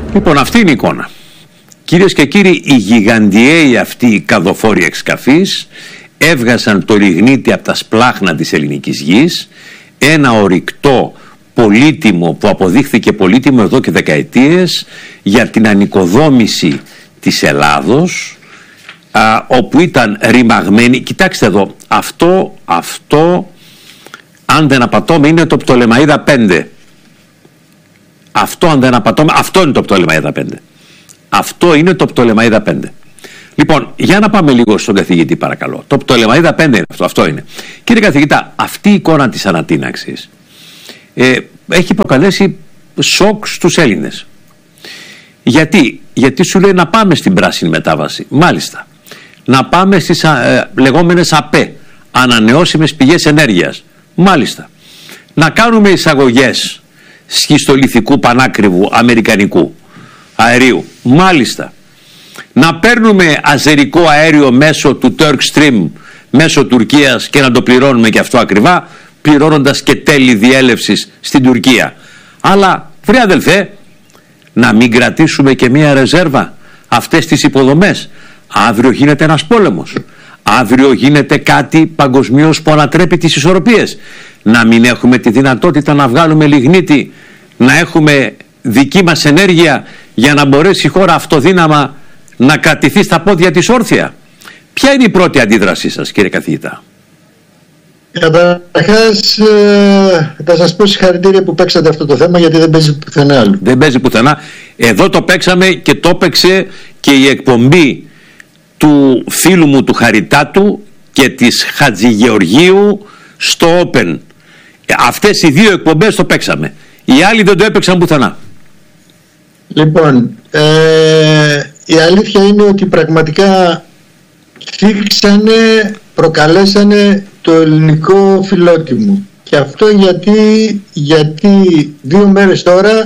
Λοιπόν, αυτή είναι η εικόνα. Κυρίες και κύριοι, οι γιγαντιαίοι αυτοί οι καδοφόροι εξκαφείς έβγασαν το λιγνίτη από τα σπλάχνα της ελληνικής γης, ένα ορυκτό πολύτιμο που αποδείχθηκε πολύτιμο εδώ και δεκαετίες για την ανοικοδόμηση της Ελλάδος, όπου ήταν ρημαγμένη. Κοιτάξτε εδώ, αυτό αν δεν απατώμε είναι το Πτολεμαΐδα 5. Αυτό αν δεν απατώμε, αυτό είναι το Πτολεμαΐδα 5. Αυτό είναι το Πτολεμαΐδα 5. Λοιπόν, για να πάμε λίγο στον καθηγητή παρακαλώ. Το Πτολεμαΐδα 5 είναι αυτό είναι. Κύριε καθηγητά, αυτή η εικόνα της ανατείναξης έχει προκαλέσει σοκ στους Έλληνες. Γιατί σου λέει να πάμε στην πράσινη μετάβαση. Μάλιστα. Να πάμε στις λεγόμενες ΑΠΕ, ανανεώσιμες πηγές ενέργειας. Μάλιστα. Να κάνουμε εισαγωγές σχιστολιθικού πανάκριβου αμερικανικού αερίου. Μάλιστα. Να παίρνουμε αζερικό αέριο μέσω του Turk Stream, μέσω Τουρκίας, και να το πληρώνουμε και αυτό ακριβά, πληρώνοντας και τέλη διέλευσης στην Τουρκία. Αλλά, βρε αδελφέ, να μην κρατήσουμε και μία ρεζέρβα αυτές τις υποδομές. Αύριο γίνεται ένας πόλεμος. Αύριο γίνεται κάτι παγκοσμίως που ανατρέπει τις ισορροπίες. Να μην έχουμε τη δυνατότητα να βγάλουμε λιγνίτη, να έχουμε δική μας ενέργεια για να μπορέσει η χώρα αυτοδύναμα να κρατηθεί στα πόδια της όρθια. Ποια είναι η πρώτη αντίδρασή σας, κύριε καθηγητά? Καταρχάς θα σας πω συγχαρητήρια που παίξατε αυτό το θέμα, γιατί δεν παίζει πουθενά άλλο. Δεν παίζει πουθενά. Εδώ το παίξαμε και το παίξε και η εκπομπή του φίλου μου του Χαριτάτου και της Χατζηγεωργίου στο Open. Αυτές οι δύο εκπομπές το παίξαμε. Οι άλλοι δεν το έπαιξαν πουθενά. Λοιπόν, η αλήθεια είναι ότι πραγματικά θίξανε, προκαλέσανε το ελληνικό φιλότιμο. Και αυτό γιατί 2 μέρες τώρα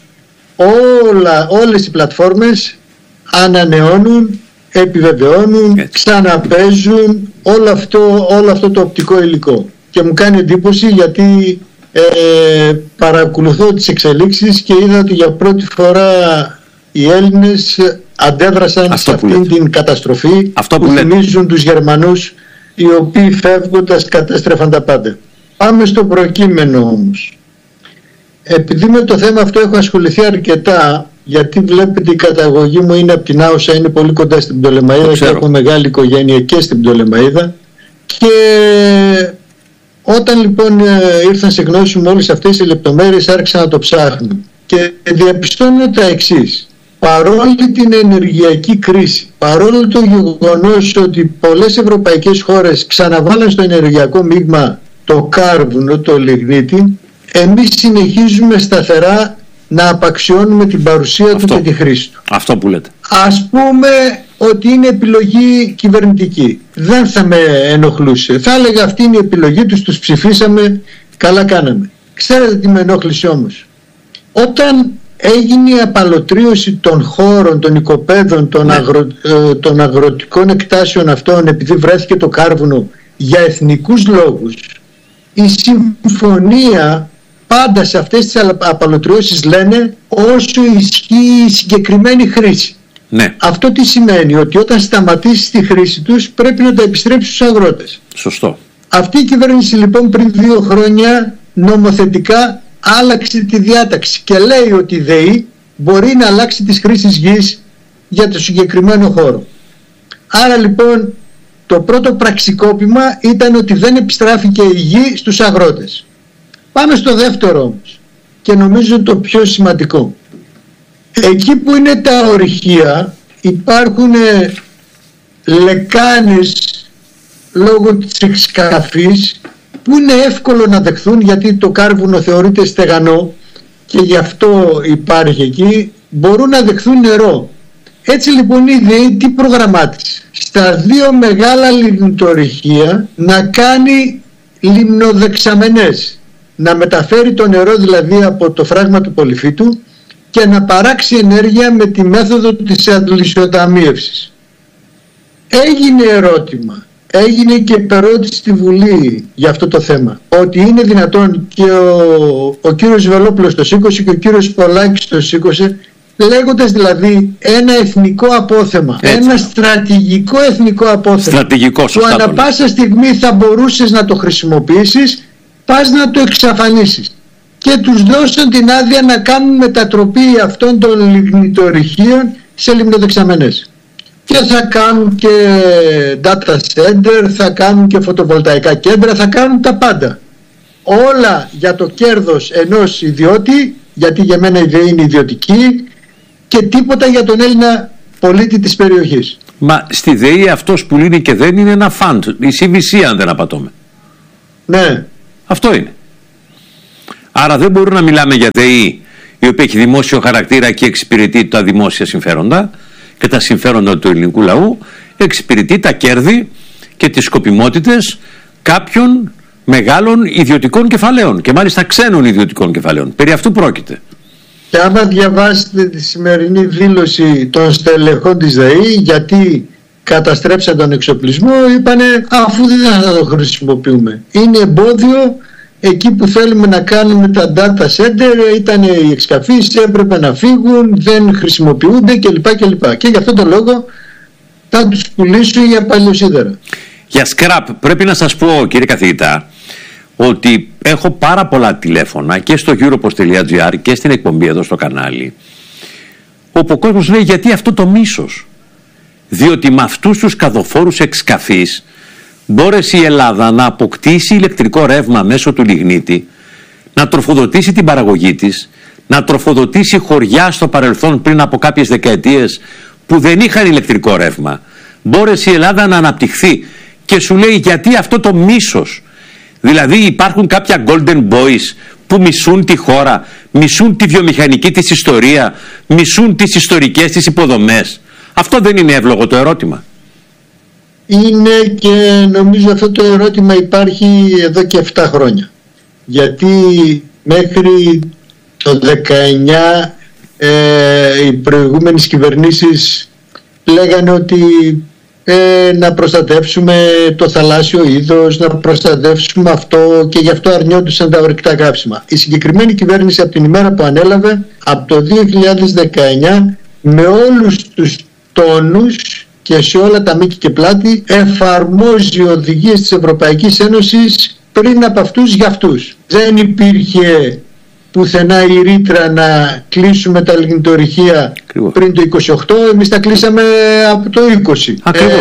όλες οι πλατφόρμες ανανεώνουν, επιβεβαιώνουν, ξαναπαίζουν όλο αυτό το οπτικό υλικό. Και μου κάνει εντύπωση γιατί παρακολουθώ τις εξελίξεις και είδα ότι για πρώτη φορά οι Έλληνες αντέδρασαν σε αυτήν την καταστροφή που θυμίζουν τους Γερμανούς, οι οποίοι φεύγοντας κατέστρεφαν τα πάντα. Πάμε στο προκείμενο όμως. Επειδή με το θέμα αυτό έχω ασχοληθεί αρκετά, γιατί βλέπετε η καταγωγή μου είναι από την Άουσα, είναι πολύ κοντά στην Πτολεμαΐδα και έχω μεγάλη οικογένεια και στην Πτολεμαΐδα, και όταν λοιπόν ήρθαν σε γνώση μου όλες αυτές οι λεπτομέρειες, άρχισα να το ψάχνω και διαπιστώνω τα εξής. Παρόλη την ενεργειακή κρίση, παρόλο το γεγονός ότι πολλές ευρωπαϊκές χώρες ξαναβάλαν στο ενεργειακό μείγμα το κάρβουνο, το λιγνίτη, εμείς συνεχίζουμε σταθερά να απαξιώνουμε την παρουσία του και τη χρήση του. Αυτό που λέτε. Ας πούμε ότι είναι επιλογή κυβερνητική. Δεν θα με ενοχλούσε. Θα έλεγα αυτή είναι η επιλογή τους, τους ψηφίσαμε, καλά κάναμε. Ξέρετε τι με ενόχλησε όμως? Όταν έγινε η απαλωτρίωση των χώρων, των οικοπαίδων, των αγροτικών εκτάσεων αυτών, επειδή βρέθηκε το κάρβουνο για εθνικούς λόγους, η συμφωνία πάντα σε αυτές τις απαλωτριώσεις λένε όσο ισχύει η συγκεκριμένη χρήση. Ναι. Αυτό τι σημαίνει? Ότι όταν σταματήσει τη χρήση τους πρέπει να τα επιστρέψει στους αγρότες. Σωστό. Αυτή η κυβέρνηση λοιπόν πριν 2 χρόνια νομοθετικά άλλαξε τη διάταξη και λέει ότι η ΔΕΗ μπορεί να αλλάξει τις χρήσεις γης για το συγκεκριμένο χώρο. Άρα λοιπόν το πρώτο πραξικόπημα ήταν ότι δεν επιστράφηκε η γη στους αγρότες. Πάμε στο δεύτερο όμως, και νομίζω το πιο σημαντικό. Εκεί που είναι τα ορυχεία υπάρχουν λεκάνες λόγω της εξκαφής που είναι εύκολο να δεχθούν, γιατί το κάρβουνο θεωρείται στεγανό και γι' αυτό υπάρχει εκεί, μπορούν να δεχθούν νερό. Έτσι λοιπόν η ΔΕΗ τι προγραμμάτισε? Στα 2 μεγάλα λιμνητορυχεία να κάνει λιμνοδεξαμενές, να μεταφέρει το νερό δηλαδή από το φράγμα του Πολυφίτου και να παράξει ενέργεια με τη μέθοδο της αντλησιοταμίευσης. Έγινε ερώτημα, έγινε και περώτηση στη Βουλή για αυτό το θέμα, ότι είναι δυνατόν, και ο κύριος Βελόπουλος το σήκωσε και ο κύριος Πολάκης το σήκωσε, λέγοντας δηλαδή ένα εθνικό απόθεμα, ένα στρατηγικό εθνικό απόθεμα, που ανά πάσα στιγμή θα μπορούσες να το χρησιμοποιήσεις, πας να το εξαφανίσεις. Και τους δώσαν την άδεια να κάνουν μετατροπή αυτών των λιγνητορυχείων σε λιμνοδεξαμενές. Και θα κάνουν και data center, θα κάνουν και φωτοβολταϊκά κέντρα, θα κάνουν τα πάντα. Όλα για το κέρδος ενός ιδιώτη, γιατί για μένα η ΔΕΗ είναι ιδιωτική, και τίποτα για τον Έλληνα πολίτη της περιοχής. Μα στη ΔΕΗ αυτός που λύνει και δεν είναι ένα φαντ, η CVC αν δεν απατώμε. Ναι. Αυτό είναι. Άρα δεν μπορούμε να μιλάμε για ΔΕΗ η οποία έχει δημόσιο χαρακτήρα και εξυπηρετεί τα δημόσια συμφέροντα και τα συμφέροντα του ελληνικού λαού, εξυπηρετεί τα κέρδη και τις σκοπιμότητες κάποιων μεγάλων ιδιωτικών κεφαλαίων και μάλιστα ξένων ιδιωτικών κεφαλαίων. Περί αυτού πρόκειται. Και άμα διαβάσετε τη σημερινή δήλωση των στελεχών της ΔΕΗ, γιατί καταστρέψαν τον εξοπλισμό, είπανε αφού δεν θα το χρησιμοποιούμε. Είναι εμπόδιο εκεί που θέλουμε να κάνουμε τα data center, ήταν οι εξκαφείς, έπρεπε να φύγουν, δεν χρησιμοποιούνται κλπ. Και γι' αυτόν τον λόγο θα τους πουλήσουν για παλιοσίδερα. Για σκραπ πρέπει να σας πω, κύριε καθηγητά, ότι έχω πάρα πολλά τηλέφωνα και στο Europos.gr και στην εκπομπή εδώ στο κανάλι, όπου ο κόσμος λέει γιατί αυτό το μίσος, διότι με αυτούς τους καδοφόρους εξκαφείς μπόρεσε η Ελλάδα να αποκτήσει ηλεκτρικό ρεύμα μέσω του λιγνίτη, να τροφοδοτήσει την παραγωγή της, να τροφοδοτήσει χωριά στο παρελθόν πριν από κάποιες δεκαετίες που δεν είχαν ηλεκτρικό ρεύμα. Μπόρεσε η Ελλάδα να αναπτυχθεί και σου λέει γιατί αυτό το μίσος. Δηλαδή υπάρχουν κάποια golden boys που μισούν τη χώρα, μισούν τη βιομηχανική της ιστορία, μισούν τις ιστορικές της υποδομές. Αυτό δεν είναι εύλογο το ερώτημα? Είναι, και νομίζω αυτό το ερώτημα υπάρχει εδώ και 7 χρόνια. Γιατί μέχρι το 19 οι προηγούμενες κυβερνήσεις λέγανε ότι να προστατεύσουμε το θαλάσσιο είδος, να προστατεύσουμε αυτό, και γι' αυτό αρνιόντουσαν τα ορυκτά καύσιμα. Η συγκεκριμένη κυβέρνηση από την ημέρα που ανέλαβε, από το 2019, με όλους τους τόνους και σε όλα τα μήκη και πλάτη, εφαρμόζει οδηγίες της Ευρωπαϊκής Ένωσης πριν από αυτούς για αυτούς. Δεν υπήρχε πουθενά η ρήτρα να κλείσουμε τα λιγνητορυχεία πριν το 28, εμείς τα κλείσαμε από το 20.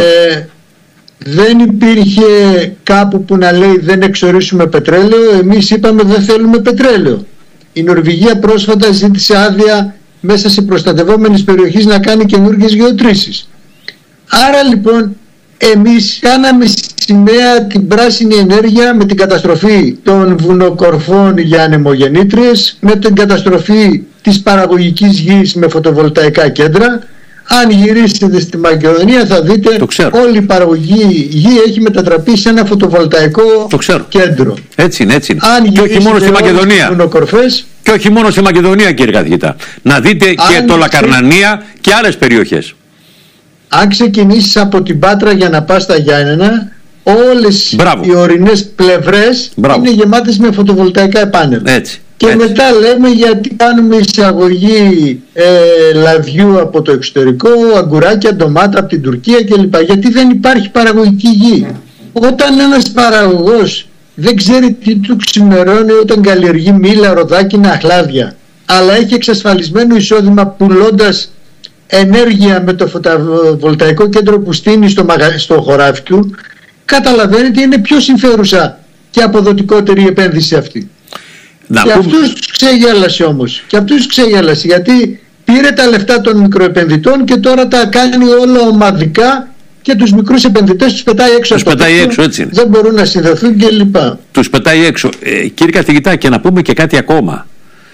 Δεν υπήρχε κάπου που να λέει δεν εξορίσουμε πετρέλαιο, εμείς είπαμε δεν θέλουμε πετρέλαιο. Η Νορβηγία πρόσφατα ζήτησε άδεια μέσα σε προστατευόμενες περιοχές να κάνει καινούργιες γεωτρήσεις. Άρα λοιπόν εμείς κάναμε σημαία την πράσινη ενέργεια με την καταστροφή των βουνοκορφών για ανεμογεννήτριες, με την καταστροφή της παραγωγικής γης με φωτοβολταϊκά κέντρα. Αν γυρίσετε στη Μακεδονία θα δείτε όλη η παραγωγή γη έχει μετατραπεί σε ένα φωτοβολταϊκό κέντρο. Έτσι είναι, έτσι είναι. Και όχι μόνο στη Μακεδονία. Και όχι μόνο στη Μακεδονία, κύριε καθηγητά. Να δείτε και το Λακαρνανία και άλλες περιοχές. Αν ξεκινήσεις από την Πάτρα για να πας στα Γιάννενα, όλες οι ορεινές πλευρές είναι γεμάτες με φωτοβολταϊκά πάνελ. Και μετά λέμε γιατί κάνουμε εισαγωγή λαδιού από το εξωτερικό, αγκουράκια, ντομάτα από την Τουρκία κλπ. Γιατί δεν υπάρχει παραγωγική γη. Όταν ένας παραγωγός δεν ξέρει τι του ξημερώνει όταν καλλιεργεί μήλα, ροδάκινα, αχλάδια, αλλά έχει εξασφαλισμένο εισόδημα πουλώντας ενέργεια με το φωτοβολταϊκό κέντρο που στείνει στο χωράφι του, καταλαβαίνετε είναι πιο συμφέρουσα και αποδοτικότερη η επένδυση αυτή. Και αυτούς τους ξεγέλασε όμως. Και αυτούς τους ξεγέλασε γιατί πήρε τα λεφτά των μικροεπενδυτών και τώρα τα κάνει όλα ομαδικά και τους μικρούς επενδυτές τους πετάει έξω. Τους πετάει έξω, έτσι είναι. Δεν μπορούν να συνδεθούν κλπ. Τους πετάει έξω. Κύριε καθηγητά, και να πούμε και κάτι ακόμα.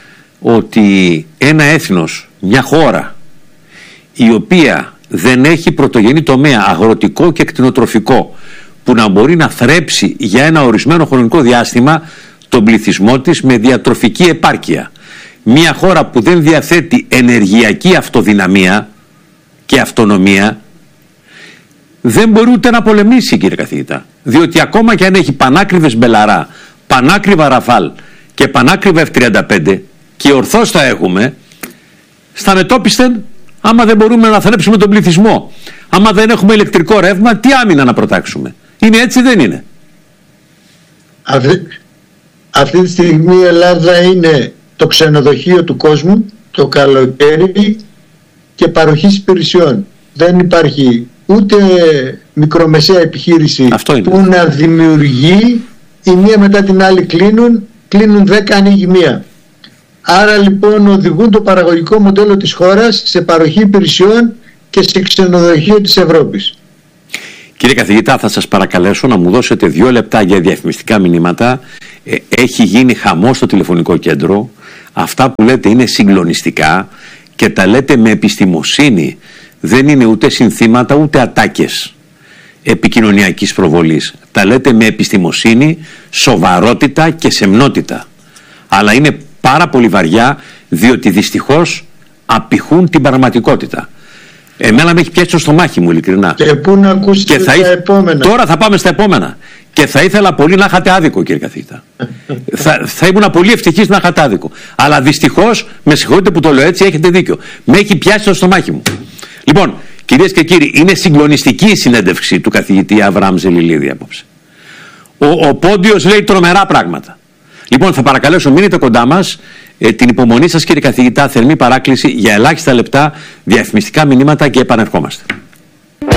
Ότι ένα έθνος, μια χώρα η οποία δεν έχει πρωτογενή τομέα αγροτικό και κτηνοτροφικό που να μπορεί να θρέψει για ένα ορισμένο χρονικό διάστημα τον πληθυσμό της με διατροφική επάρκεια, μια χώρα που δεν διαθέτει ενεργειακή αυτοδυναμία και αυτονομία, δεν μπορεί ούτε να πολεμήσει, κύριε καθηγητά. Διότι ακόμα και αν έχει πανάκριβες Μπελαρά, πανάκριβα Ραφάλ και πανάκριβα F-35, και ορθώς θα έχουμε, στα μετώπιστεν, άμα δεν μπορούμε να θρέψουμε τον πληθυσμό, άμα δεν έχουμε ηλεκτρικό ρεύμα, τι άμυνα να προτάξουμε? Είναι έτσι, δεν είναι? Αυτή τη στιγμή η Ελλάδα είναι το ξενοδοχείο του κόσμου το καλοκαίρι και παροχής υπηρεσιών. Δεν υπάρχει ούτε μικρομεσαία επιχείρηση που να δημιουργεί, η μία μετά την άλλη κλείνουν 10, ανοίγει μία. Άρα λοιπόν οδηγούν το παραγωγικό μοντέλο της χώρας σε παροχή υπηρεσιών και σε ξενοδοχείο της Ευρώπης. Κύριε καθηγητά, θα σας παρακαλέσω να μου δώσετε 2 λεπτά για διαφημιστικά μηνύματα. Έχει γίνει χαμός στο τηλεφωνικό κέντρο. Αυτά που λέτε είναι συγκλονιστικά και τα λέτε με επιστημοσύνη. Δεν είναι ούτε συνθήματα ούτε ατάκες επικοινωνιακής προβολής. Τα λέτε με επιστημοσύνη, σοβαρότητα και σεμνότητα. Αλλά είναι πάρα πολύ βαριά, διότι δυστυχώς απηχούν την πραγματικότητα. Εμένα με έχει πιάσει το στομάχι μου, ειλικρινά. Και πού να ακούσετε τα επόμενα? Τώρα θα πάμε στα επόμενα. Και θα ήθελα πολύ να είχατε άδικο, κύριε καθηγητά. θα ήμουν πολύ ευτυχής να είχατε άδικο. Αλλά δυστυχώς, με συγχωρείτε που το λέω έτσι, έχετε δίκιο. Με έχει πιάσει το στομάχι μου. Λοιπόν, κυρίες και κύριοι, είναι συγκλονιστική η συνέντευξη του καθηγητή Αβραάμ Ζελιλίδη απόψε. Ο Πόντιος λέει τρομερά πράγματα. Λοιπόν, θα παρακαλέσω, μείνετε κοντά μας. Την υπομονή σας, κύριε καθηγητά, θερμή παράκληση για ελάχιστα λεπτά, διαφημιστικά μηνύματα και επανερχόμαστε.